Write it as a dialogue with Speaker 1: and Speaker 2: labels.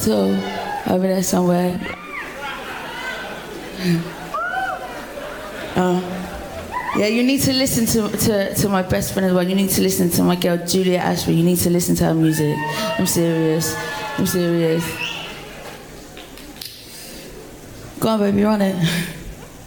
Speaker 1: So, over there somewhere. Yeah, you need to listen to my best friend as well. You need to listen to my girl Julia Ashby. You need to listen to her music. I'm serious. I'm serious. Go on, baby, run it.